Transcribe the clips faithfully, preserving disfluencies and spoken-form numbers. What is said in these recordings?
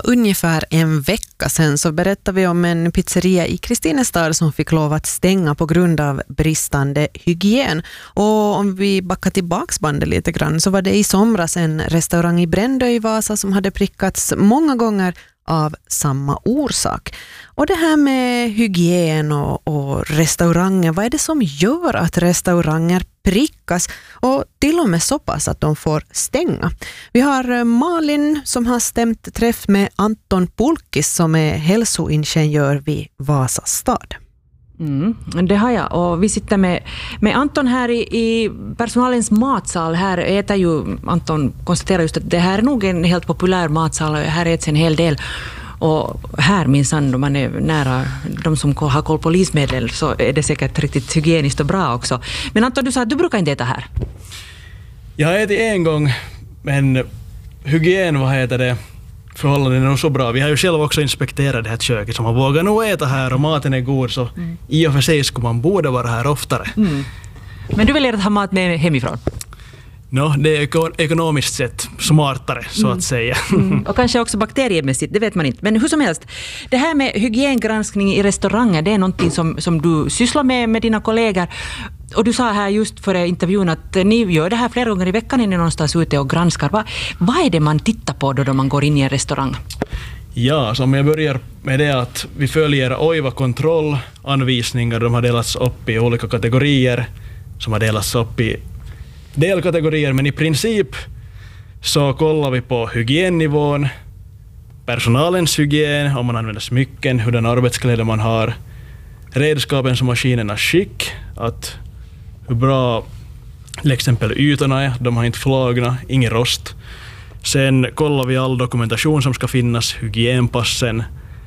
ungefär en vecka sedan så berättade vi om en pizzeria i Kristinestad som fick lov att stänga på grund av bristande hygien. Och om vi backar tillbaks bandet lite grann så var det i somras en restaurang i Brändö i Vasa som hade prickats många gånger av samma orsak. Och det här med hygien och, och restauranger, vad är det som gör att restauranger prickas och till och med så pass att de får stänga? Vi har Malin som har stämt träff med Anton Pulkis som är hälsoingenjör vid Vasa stad. Mm, det har jag, och vi sitter med, med Anton här i, i personalens matsal. Här äter ju, Anton konstaterar just att det här är nog en helt populär matsal och här äts en hel del. Och här minsann, om man är nära de som har koll på livsmedel så är det säkert riktigt hygieniskt och bra också. Men Anton, du sa att du brukar inte äta här. Jag har ätit en gång, men hygien, vad heter det? Förhållanden är nog så bra. Vi har ju själv också inspekterat det här köket som man vågar nog äta här och maten är god, så mm. i och för sig skulle man borde vara här oftare. Mm. Men du väljer att ha mat med hemifrån? No, det är ekonomiskt sett smartare, så mm. att säga. Mm. Och kanske också bakteriemässigt, det vet man inte. Men hur som helst, det här med hygiengranskning i restauranger, det är någonting som, som du sysslar med med dina kollegor. Och du sa här just före intervjun att ni gör det här flera gånger i veckan när ni någonstans ute och granskar. Va, vad är det man tittar på då, då man går in i en restaurang? Ja, så om jag börjar med det att vi följer Oiva kontrollanvisningar. De har delats upp i olika kategorier som har delats upp i delkategorier, men i princip så kollar vi på hygiennivån, personalens hygien, om man använder smycken, hur den arbetskläder man har, redskapens och maskinernas skick, att hur bra till exempel ytorna är, de har inte flagna, ingen rost. Sen kollar vi all dokumentation som ska finnas, hygienpassen.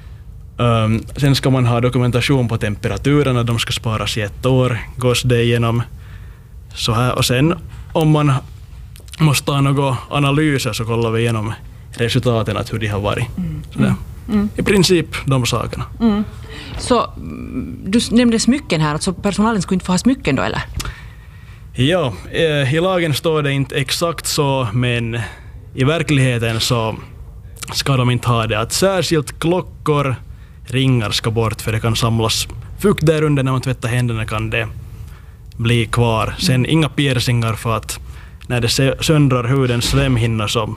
Um, sen ska man ha dokumentation på temperaturerna, de ska sparas i ett år, gås det igenom. Så här, och sen om man måste ha några analyser så kollar vi igenom resultaten, att hur de har varit. Mm. Mm. Mm. I princip de sakerna. Mm. Så du nämnde smycken här, alltså personalen skulle inte få ha smycken då, eller? Ja, i lagen står det inte exakt så, men i verkligheten så ska de inte ha det. Att särskilt klockor, ringar ska bort, för det kan samlas fukt där under när man tvättar händerna, kan det bli kvar. Sen mm. inga piercingar, för att när det söndrar hudens slemhinnor så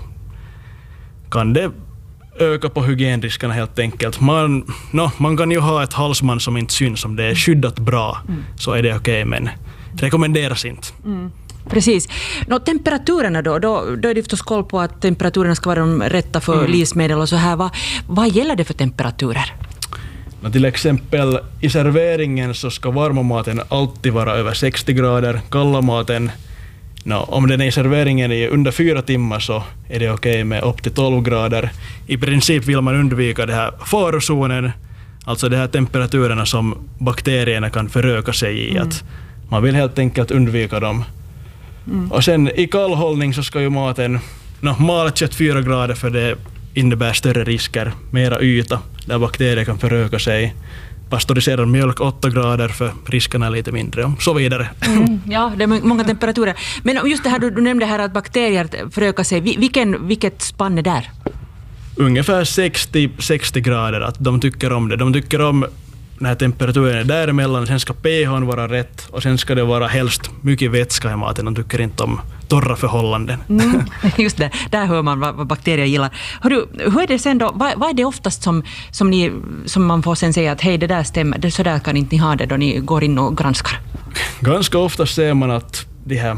kan det öka på hygienriskerna helt enkelt. Man, no, man kan ju ha ett halsband som inte syns, om det är skyddat bra mm. så är det okej, okay, men rekommenderas inte. Mm. Precis. Nå, temperaturerna då, då, då är det förstås koll på att temperaturerna ska vara de rätta för mm. livsmedel och så här. Va, vad gäller det för temperaturer? No, till exempel i serveringen så ska varma maten alltid vara över sextio grader. Kalla maten, no, om den är i serveringen i under fyra timmar så är det okej okay med upp till tolv grader. I princip vill man undvika det här farozonen, alltså de här temperaturerna som bakterierna kan föröka sig i. Mm. Att man vill helt enkelt undvika dem. Mm. Och sen i kallhållning så ska ju maten, no, malet kött fyra grader, för det innebär större risker, mera yta där bakterier kan föröka sig. Pastoriserad mjölk åtta grader, för riskerna är lite mindre och så vidare. Mm, ja, det är många temperaturer. Men just det här, du, du nämnde här att bakterier förökar sig. Vilken, vilket spann är där? Ungefär sextio till sextio grader, att de tycker om det. De tycker om när temperaturen är däremellan, sen ska pHn vara rätt och sen ska det vara helst mycket vätska i maten. De tycker inte om torra förhållanden. Mm, just det, där hör man vad, vad bakterier gillar. Hör du, hur är det sen då, vad, vad är det oftast som, som, ni, som man får sen säga att hej, det där stämmer, det, så där kan inte ni ha det då ni går in och granskar? Ganska ofta ser man att de här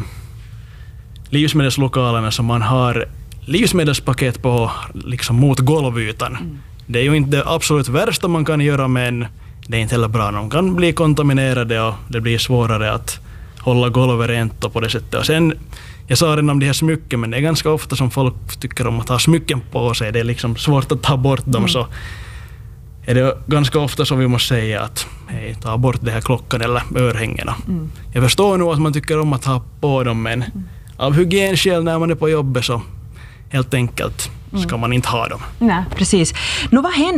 livsmedelslokalerna som man har livsmedelspaket på liksom mot golvytan. Mm. Det är ju inte det absolut värsta man kan göra, men det är inte heller bra. De kan bli kontaminerade och det blir svårare att hålla golvet rent och på det sättet. Och sen, jag sa redan om de här smycken, men det är ganska ofta som folk tycker om att ha smycken på sig. Det är liksom svårt att ta bort dem. Mm. Så är det ganska ofta som vi måste säga att hej, ta bort det här klockan eller örhängena. Mm. Jag förstår nog att man tycker om att ha på dem, men mm. av hygienskäl när man är på jobbet så helt enkelt ska man inte ha dem. Nej, precis. Nå, vad händer